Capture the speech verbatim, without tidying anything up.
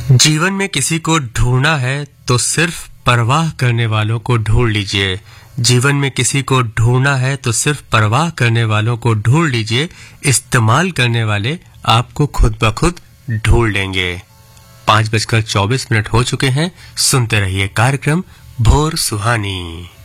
जीवन में किसी को ढूंढना है तो सिर्फ परवाह करने वालों को ढूंढ लीजिए। जीवन में किसी को ढूंढना है तो सिर्फ परवाह करने वालों को ढूंढ लीजिए। इस्तेमाल करने वाले आपको खुद ब खुद ढूंढ लेंगे। पांच बजकर चौबीस मिनट हो चुके हैं। सुनते रहिए कार्यक्रम भोर सुहानी।